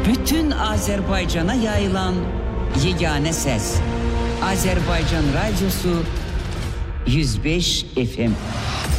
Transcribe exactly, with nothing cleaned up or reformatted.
bütün Azerbaycan'a yayılan yegane ses. Azerbaycan Radyosu yüz beş F M.